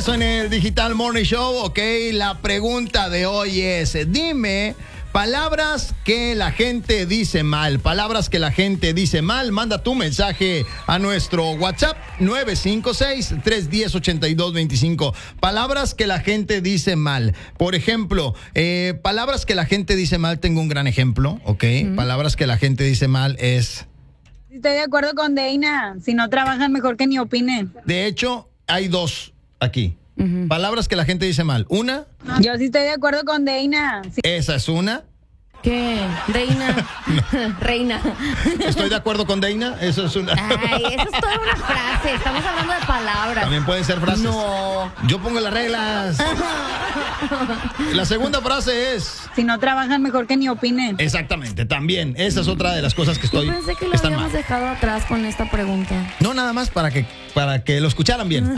regreso en el Digital Morning Show. Ok, la pregunta de hoy es: dime palabras que la gente dice mal. Palabras que la gente dice mal. Manda tu mensaje a nuestro WhatsApp 956-310-8225. Palabras que la gente dice mal. Por ejemplo, palabras que la gente dice mal. Tengo un gran ejemplo. Ok, palabras que la gente dice mal es... Estoy de acuerdo con Deina. Si no trabajan, mejor que ni opinen. De hecho, hay dos aquí. Palabras que la gente dice mal. Una. Yo sí estoy de acuerdo con Deina. Sí. Esa es una. ¿Qué? Deina. No. Reina. Estoy de acuerdo con Deina. Eso es una. Ay, eso es toda una frase. Estamos hablando de palabras. También pueden ser frases. No. Yo pongo las reglas. La segunda frase es... Si no trabajan, mejor que ni opinen. Exactamente, también. Esa es otra de las cosas que Yo pensé que lo están habíamos mal. dejado atrás con esta pregunta. No, nada más para que lo escucharan bien.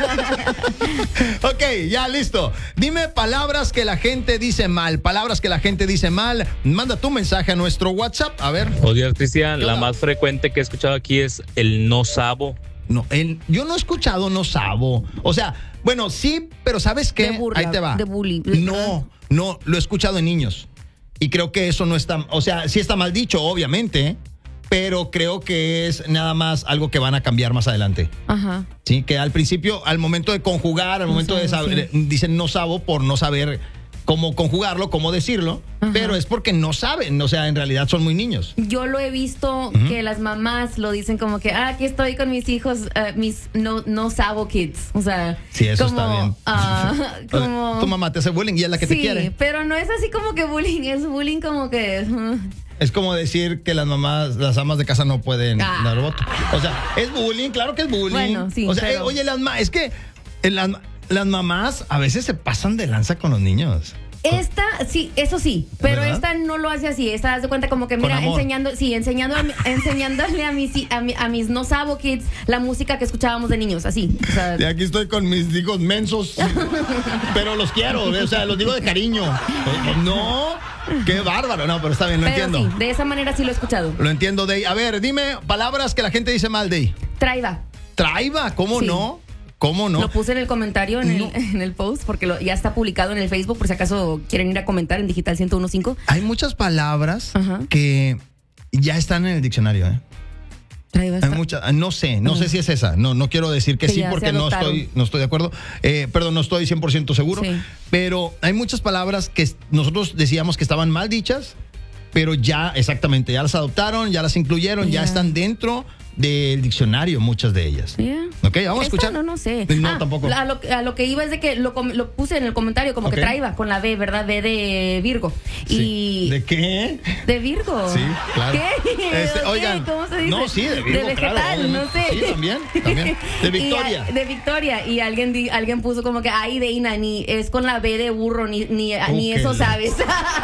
Ok, ya listo. Dime palabras que la gente dice mal. Palabras que la gente dice mal. Manda tu mensaje a nuestro WhatsApp. A ver. Oye, Cristian, la más frecuente que he escuchado aquí es el no sabo. No, yo no he escuchado no sabo. O sea, bueno, sí, pero ¿sabes qué? De burla, Ahí te va. de bullying. No, lo he escuchado en niños. Y creo que eso no está... O sea, sí está mal dicho, obviamente, pero creo que es nada más algo que van a cambiar más adelante. Ajá. Sí, que al principio, al momento de conjugar, al momento de saber, dicen no sabo por no saber cómo conjugarlo, cómo decirlo, pero es porque no saben, o sea, en realidad son muy niños. Yo lo he visto que las mamás lo dicen como que, aquí estoy con mis hijos, mis no sabo kids. O sea, Sí, eso como, está bien. como... Tu mamá te hace bullying y es la que te quiere. Sí, pero no es así como que bullying, es bullying como que... Es como decir que las amas de casa no pueden dar voto. O sea, es bullying, claro que es bullying. Bueno, sí, o sea, pero... oye, es que las mamás a veces se pasan de lanza con los niños. Esta, sí, eso sí, pero ¿verdad? Esta no lo hace así. Esta, das de cuenta como que, mira, enseñándole a mis no sabo kids la música que escuchábamos de niños, así. O sea, Y aquí estoy con mis hijos mensos, pero los quiero, o sea, los digo de cariño. No, qué bárbaro, no, pero está bien, lo pero entiendo. sí, de esa manera sí lo he escuchado. Lo entiendo, Dey. A ver, dime palabras que la gente dice mal, Dey. Traiba. Traiba, ¿cómo Sí. no? ¿Cómo no? Lo puse en el comentario, en el post, porque ya está publicado en el Facebook, por si acaso quieren ir a comentar en Digital 101.5. Hay muchas palabras Ajá. que ya están en el diccionario, ¿eh? Traiba está. Hay muchas, no sé si es esa. No quiero decir que Que sí ya porque se no adoptaron. estoy de acuerdo. Perdón, no estoy 100% seguro. Sí. Pero hay muchas palabras que nosotros decíamos que estaban mal dichas, pero ya, exactamente, ya las adoptaron, ya las incluyeron, ya Ya. están dentro del diccionario, muchas de ellas. Yeah. Ok, vamos a escuchar. No sé. No, tampoco. A lo que iba es de que lo puse en el comentario como Ok. que traiba con la B, ¿verdad? B de Virgo. Sí. Y ¿De qué? ¿De Sí, Virgo? claro. ¿Qué? ¿O Oigan, qué? ¿Cómo se dice? no, sí, de Virgo, De vegetal, claro, no sé. sí, también. De Victoria. De Victoria. Y alguien puso como que, ay, Deina, ni es con la B de burro, ni eso sabes.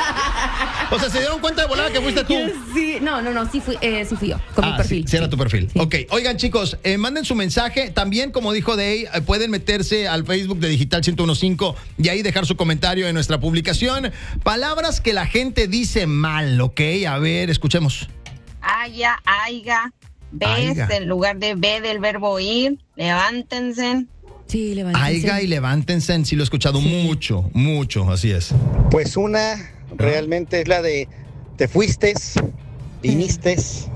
O sea, ¿se dieron cuenta de volada que fuiste tú? Sí, no, sí fui yo, con mi perfil. Sí, era tu perfil. Sí. Ok, oigan chicos, manden su mensaje. También, como dijo Dey, pueden meterse al Facebook de Digital 101.5 y ahí dejar su comentario en nuestra publicación. Palabras que la gente dice mal, ok. A ver, escuchemos. Haya, aiga, Aiga. ves en lugar de ve del verbo ir, levántense. Sí, levántense. Aiga y levántense, sí lo he escuchado mucho, así es. Pues una realmente es la de te fuiste, viniste.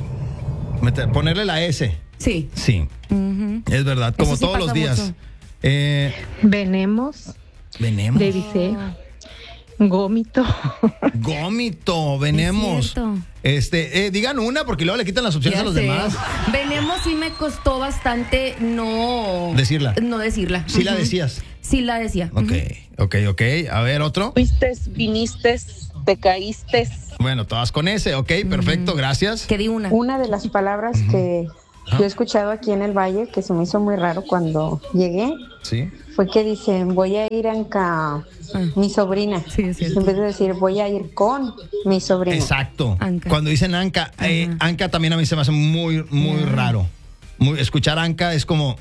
Ponerle la S. Sí. Sí, Ujú. es verdad, como Eso sí todos los pasa días. mucho. Venemos, Venemos. dice, gómito. Gómito, venemos. Es cierto. Digan una porque luego le quitan las opciones Ya a los sé. demás. Venemos sí me costó bastante no Decirla. No decirla. Sí la Ujú. decías. Sí la decía. Ok. A ver, otro. Fuiste, viniste, te caíste. Bueno, todas con S, ok, perfecto, gracias. Que di una. Una de las palabras que yo he escuchado aquí en el Valle, que se me hizo muy raro cuando llegué, Sí. fue que dicen, voy a ir a mi sobrina. Sí, es cierto. En vez de decir, voy a ir con mi sobrina. Exacto. Anca. Cuando dicen Anca, Anca también a mí se me hace muy raro. Escuchar Anca es como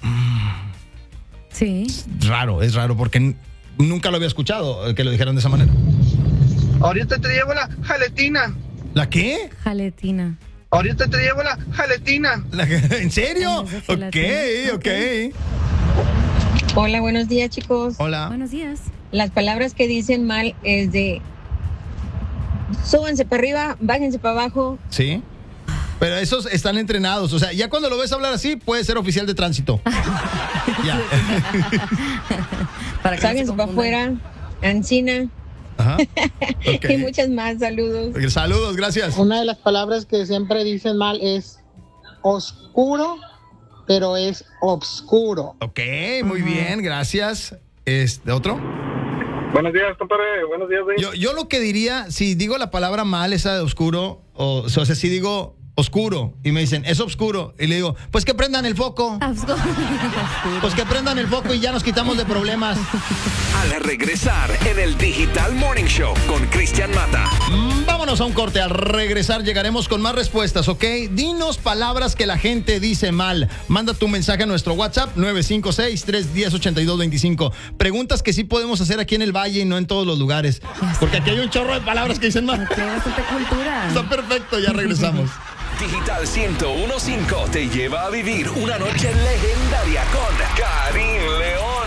Sí. es raro porque nunca lo había escuchado que lo dijeran de esa manera. Ahorita te llevo la jaletina. ¿La qué? Jaletina. Ahorita te llevo la jaletina. ¿En serio? Esa sí la Ok. Hola, buenos días, chicos. Hola. Buenos días. Las palabras que dicen mal es de súbanse para arriba, bájense para abajo. Sí. Pero esos están entrenados. O sea, ya cuando lo ves hablar así, puede ser oficial de tránsito. Ya. Para que no se Sáquense para confundan. afuera, Ancina. Ajá. Ok. Y muchas más. Saludos. Saludos, gracias. Una de las palabras que siempre dicen mal es oscuro, pero es obscuro. Ok, muy bien, gracias. ¿Otro? Buenos días, compadre. Buenos días, güey. Yo lo que diría, si digo la palabra mal, esa de oscuro, o sea, si digo oscuro y me dicen, es oscuro, y le digo, pues que prendan el foco. Pues que prendan el foco y ya nos quitamos de problemas. Al regresar en el Digital Morning Show con Cristian Mata. Vámonos a un corte. Al regresar llegaremos con más respuestas, ¿ok? Dinos palabras que la gente dice mal. Manda tu mensaje a nuestro WhatsApp 956-310-8225. Preguntas que sí podemos hacer aquí en el Valle y no en todos los lugares. Porque aquí hay un chorro de palabras que dicen mal. Hay bastante cultura. Está perfecto, ya regresamos. Digital 101.5 te lleva a vivir una noche legendaria con Karim León.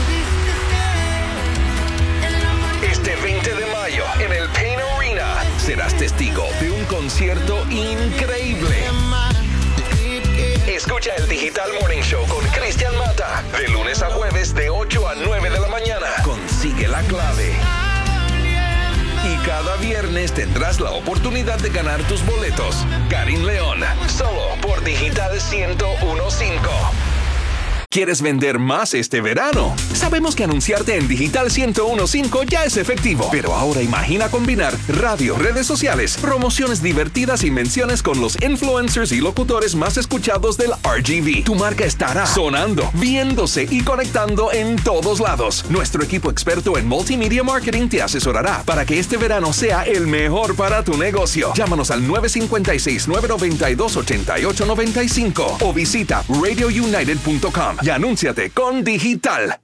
Este 20 de mayo en el Pain Arena serás testigo de un concierto increíble. Escucha el Digital Morning Show con Cristian Mata de lunes a jueves de 8 a 9 de la mañana. Consigue la clave. Y cada viernes tendrás la oportunidad de ganar tus boletos. Karim León, solo por Digital 101.5. ¿Quieres vender más este verano? Sabemos que anunciarte en Digital 101.5 ya es efectivo, pero ahora imagina combinar radio, redes sociales, promociones divertidas y menciones con los influencers y locutores más escuchados del RGV. Tu marca estará sonando, viéndose y conectando en todos lados. Nuestro equipo experto en multimedia marketing te asesorará para que este verano sea el mejor para tu negocio. Llámanos al 956-992-8895 o visita radiounited.com. Y anúnciate con Digital.